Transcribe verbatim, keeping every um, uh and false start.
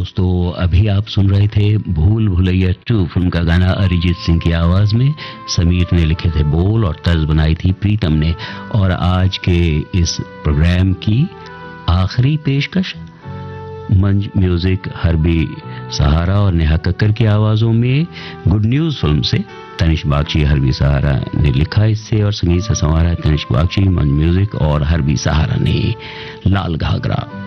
दोस्तों, अभी आप सुन रहे थे भूल भुलैया टू फिल्म का गाना अरिजीत सिंह की आवाज में। समीर ने लिखे थे बोल और तर्ज बनाई थी प्रीतम ने। और आज के इस प्रोग्राम की आखिरी पेशकश मंच म्यूजिक हरबी सहारा और नेहा कक्कर की आवाजों में गुड न्यूज फिल्म से तनिष्क बागची, हरबी सहारा ने लिखा इससे और संगीत से संवारा तनिष्क बागची, मंच म्यूजिक और हरबी सहारा ने। लाल घाघरा।